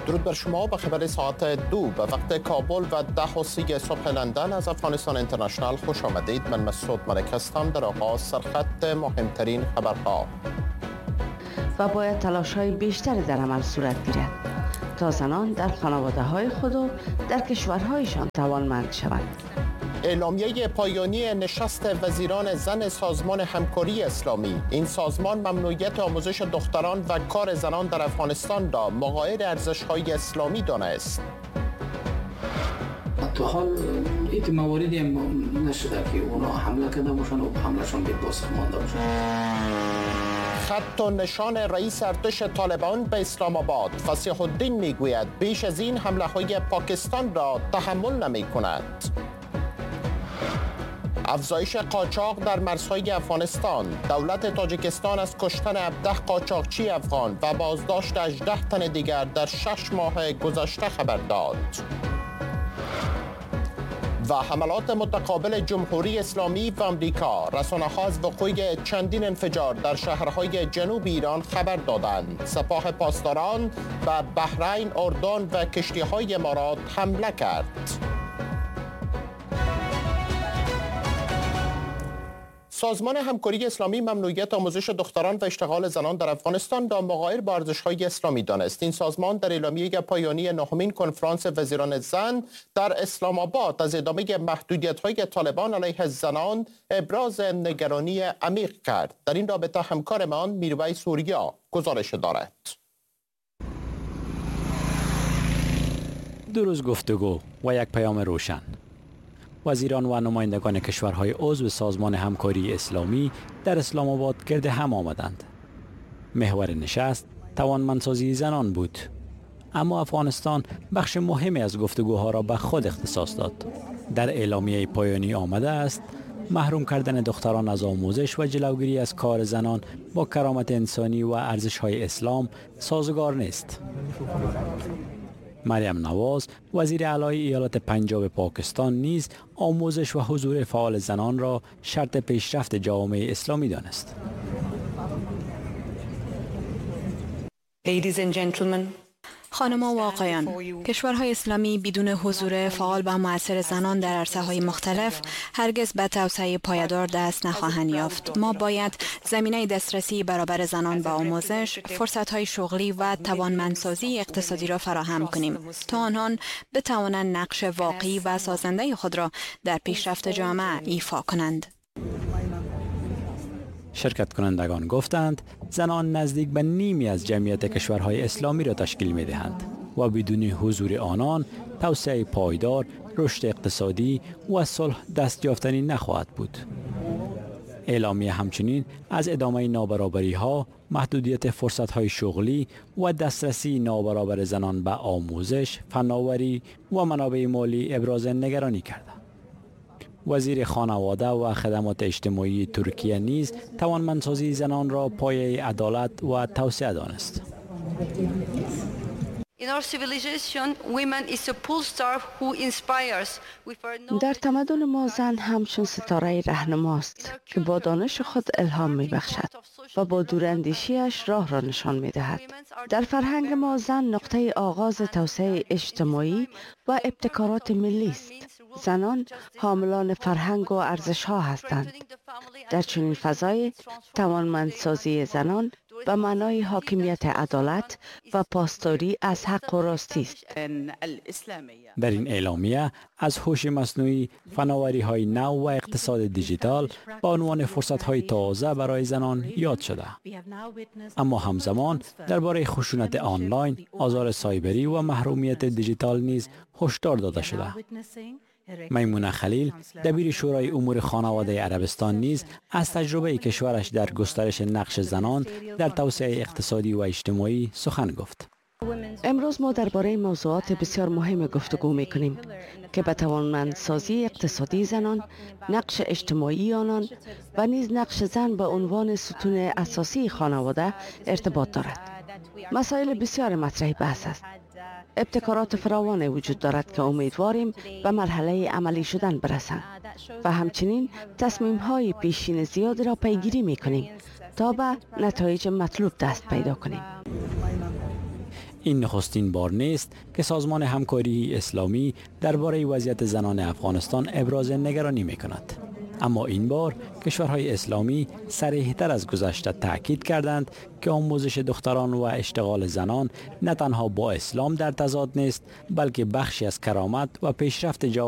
درود بر شما. به خبر ساعت 2 به وقت کابل و 10:30 صبح لندن از افغانستان اینترنشنال خوش آمدید. من مسعود ملک هستم. در آغاز سرخط مهمترین خبرها. و باید تلاش‌های بیشتری در عمل صورت گیرد تا زنان در خانواده‌های خود و در کشورهایشان توانمند شوند. اعلامیه پایانی نشست وزیران زن سازمان همکاری اسلامی. این سازمان ممنوعیت آموزش دختران و کار زنان در افغانستان را مغایر ارزش‌های اسلامی دانست. تا حال این مواردی هم نشده که اونا حمله کرده باشن و حملهشون به پاسخ مانده باشن. خط و نشان رئیس ارتش طالبان به اسلام آباد. فصیح الدین میگوید بیش از این حمله‌های پاکستان را تحمل نمی‌کند. افزایش قاچاق در مرزهای افغانستان. دولت تاجیکستان از کشتن 17 قاچاقچی افغان و بازداشت 18 تن دیگر در 6 ماه گذشته خبر داد. و حملات متقابل جمهوری اسلامی و امریکا. رسانه‌ها از وقوع چندین انفجار در شهرهای جنوب ایران خبر دادند. سپاه پاسداران و بحرین، اردن و کشتی‌های امارات حمله کرد. سازمان همکاری اسلامی ممنوعیت آموزش دختران و اشتغال زنان در افغانستان را مغایر با ارزش‌های اسلامی دانست. این سازمان در اعلامیه پایانی نهمین کنفرانس وزیران زن در اسلام آباد از ادامه محدودیت‌های طالبان علیه زنان ابراز نگرانی عمیق کرد. در این رابطه همکارمان میرویس سوریا گزارش دارد. دو روز گفتگو و یک پیام روشن. وزیران و نمایندگان کشورهای عضو سازمان همکاری اسلامی در اسلام آباد گرد هم آمدند. محور نشست توانمندسازی زنان بود. اما افغانستان بخش مهمی از گفتگوها را به خود اختصاص داد. در اعلامیه پایانی آمده است محروم کردن دختران از آموزش و جلوگیری از کار زنان با کرامت انسانی و ارزش‌های اسلام سازگار نیست. مریم نواز وزیر اعلی ایالات پنجاب پاکستان نیز آموزش و حضور فعال زنان را شرط پیشرفت جامعه اسلامی دانست. Ladies and gentlemen, خانم‌ها و آقایان، کشورهای اسلامی بدون حضور فعال و مؤثر زنان در عرصه‌های مختلف هرگز به توسعه پایدار دست نخواهند یافت. ما باید زمینه دسترسی برابر زنان به آموزش، فرصت‌های شغلی و توانمندسازی اقتصادی را فراهم کنیم تا آنان بتوانند نقش واقعی و سازنده خود را در پیشرفت جامعه ایفا کنند. شرکت کنندگان گفتند زنان نزدیک به نیمی از جمعیت کشورهای اسلامی را تشکیل می دهند و بدون حضور آنان توسعه پایدار، رشد اقتصادی و صلح دست یافتنی نخواهد بود. اعلامیه همچنین از ادامه نابرابری ها، محدودیت فرصت های شغلی و دسترسی نابرابر زنان به آموزش، فناوری و منابع مالی ابراز نگرانی کرد. وزیر خانواده و خدمات اجتماعی ترکیه نیز توانمندسازی زنان را پایه عدالت و توسعه دانست. در تمدن ما زن همچون ستاره رهنماست که با دانش خود الهام می بخشد و با دوراندیشیش راه را نشان می دهد. در فرهنگ ما زن نقطه آغاز توسعه اجتماعی و ابتکارات ملی است. زنان حاملان فرهنگ و ارزش ها هستند. در چنین فضای توانمندسازی زنان به معنای حاکمیت عدالت و پاسداری از حق و راستی است. در این اعلامیه از هوش مصنوعی، فناوری های نو و اقتصاد دیجیتال به عنوان فرصت های تازه برای زنان یاد شده. اما همزمان درباره خشونت آنلاین، آزار سایبری و محرومیت دیجیتال نیز هشدار داده شده. میمونه خلیل دبیر شورای امور خانواده عربستان نیز از تجربه کشورش در گسترش نقش زنان در توسعه اقتصادی و اجتماعی سخن گفت. امروز ما درباره موضوعات بسیار مهم گفتگو می‌کنیم که به توانمندسازی اقتصادی زنان، نقش اجتماعی آنان و نیز نقش زن به عنوان ستون اساسی خانواده ارتباط دارد. مسائل بسیار مطرح بحث است. ابتکارات فراوان وجود دارد که امیدواریم به مرحله عملی شدن برسند و همچنین تصمیم‌های پیشین زیاد را پیگیری می‌کنیم تا به نتایج مطلوب دست پیدا کنیم. این نخستین بار نیست که سازمان همکاری اسلامی درباره وضعیت زنان افغانستان ابراز نگرانی می‌کند. اما این بار کشورهای اسلامی صریح‌تر از گذشته تاکید کردند که آموزش دختران و اشتغال زنان نه تنها با اسلام در تضاد نیست، بلکه بخشی از کرامت و پیشرفت